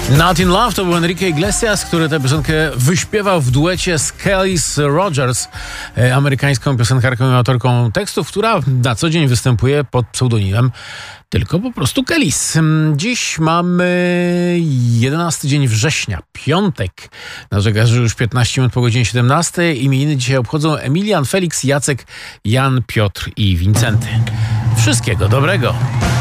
Not in Love to był Enrique Iglesias, który tę piosenkę wyśpiewał w duecie z Kelis Rogers, amerykańską piosenkarką i autorką tekstów, która na co dzień występuje pod pseudonimem tylko po prostu Kelis. Dziś mamy 11 dzień września, piątek. Na zegarze już 15 minut po godzinie 17. Imieniny dzisiaj obchodzą Emilian, Felix, Jacek, Jan, Piotr i Wincenty. Wszystkiego dobrego.